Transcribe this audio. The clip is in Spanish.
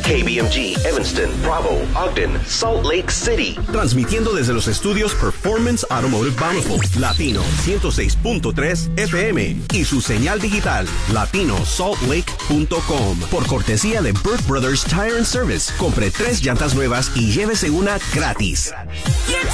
KBMG, Evanston, Bravo, Ogden, Salt Lake City. Transmitiendo desde los estudios Performance Automotive Bountiful, Latino 106.3 FM y su señal digital, latinosaltlake.com. Por cortesía de Burt Brothers Tire and Service. Compre 3 llantas nuevas y llévese una gratis.